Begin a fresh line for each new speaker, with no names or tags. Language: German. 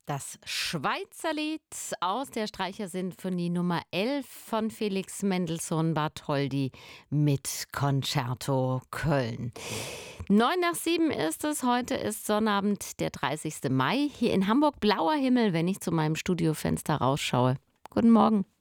Das Schweizerlied aus der Streichersinfonie Nummer 11 von Felix Mendelssohn Bartholdy mit Concerto Köln. 6:09 ist es. Heute ist Sonnabend, der 30. Mai. Hier in Hamburg blauer Himmel, wenn ich zu meinem Studiofenster rausschaue. Guten Morgen.